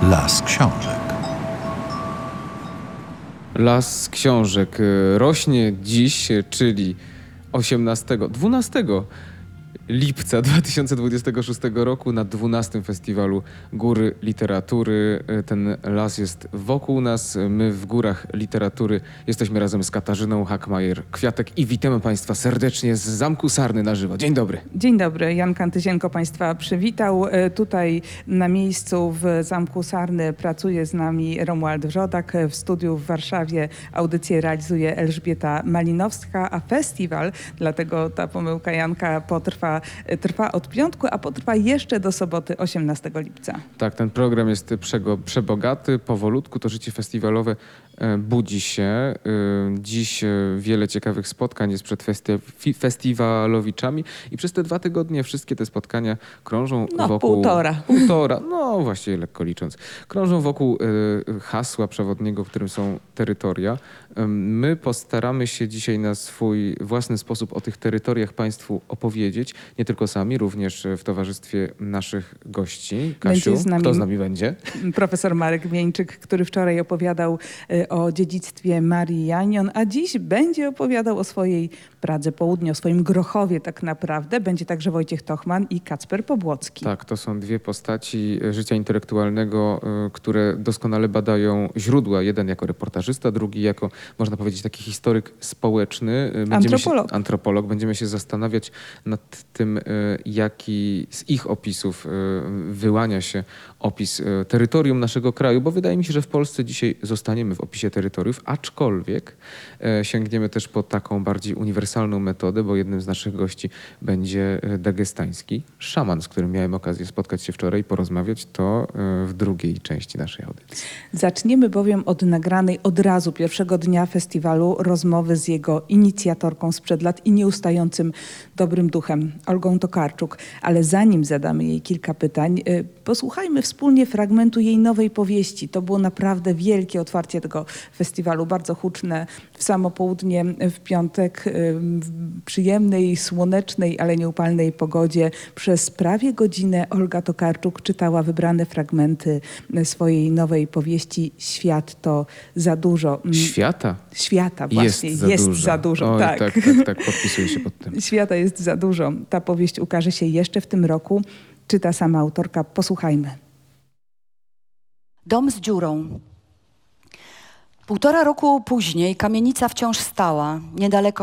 Las książek. Las książek rośnie dziś, czyli 12 lipca 2026 roku na 12. Festiwalu Góry Literatury. Ten las jest wokół nas. My w Górach Literatury jesteśmy razem z Katarzyną Hakmajer-Kwiatek i witamy Państwa serdecznie z Zamku Sarny na żywo. Dzień dobry. Dzień dobry. Jan Kantyzienko Państwa przywitał. Tutaj na miejscu w Zamku Sarny pracuje z nami Romuald Wrzodak. W studiu w Warszawie audycję realizuje Elżbieta Malinowska, a festiwal, dlatego ta pomyłka Janka, trwa od piątku, a potrwa jeszcze do soboty 18 lipca. Tak, ten program jest przebogaty. Powolutku to życie festiwalowe budzi się. Dziś wiele ciekawych spotkań jest przed festiwalowiczami i przez te 2 tygodnie wszystkie te spotkania krążą wokół... Półtora, no właściwie lekko licząc. Krążą wokół hasła przewodniego, którym są terytoria. My postaramy się dzisiaj na swój własny sposób o tych terytoriach Państwu opowiedzieć. Nie tylko sami, również w towarzystwie naszych gości. Kasiu, kto z nami będzie? Profesor Marek Wieńczyk, który wczoraj opowiadał o dziedzictwie Marii Janion, a dziś będzie opowiadał o swojej Pradze Południa, o swoim Grochowie tak naprawdę. Będzie także Wojciech Tochman i Kacper Pobłocki. Tak, to są dwie postaci życia intelektualnego, które doskonale badają źródła. Jeden jako reportażysta, drugi jako, można powiedzieć, taki historyk społeczny. Antropolog. Będziemy się zastanawiać nad tym, jaki z ich opisów wyłania się opis terytorium naszego kraju, bo wydaje mi się, że w Polsce dzisiaj zostaniemy w opisie terytoriów, aczkolwiek sięgniemy też po taką bardziej uniwersalną metodę, bo jednym z naszych gości będzie dagestański szaman, z którym miałem okazję spotkać się wczoraj i porozmawiać. To w drugiej części naszej audycji. Zaczniemy bowiem od nagranej od razu pierwszego dnia festiwalu rozmowy z jego inicjatorką sprzed lat i nieustającym dobrym duchem, Olgą Tokarczuk. Ale zanim zadamy jej kilka pytań, posłuchajmy wspólnie fragmentu jej nowej powieści. To było naprawdę wielkie otwarcie tego festiwalu, bardzo huczne, w samo południe w piątek, w przyjemnej, słonecznej, ale nieupalnej pogodzie. Przez prawie godzinę Olga Tokarczuk czytała wybrane fragmenty swojej nowej powieści Świat to za dużo. Świata właśnie, jest za dużo. Oj, tak, podpisuję się pod tym. Świata jest za dużo. Ta powieść ukaże się jeszcze w tym roku. Czyta sama autorka. Posłuchajmy. Dom z dziurą. 1,5 roku później kamienica wciąż stała, niedaleko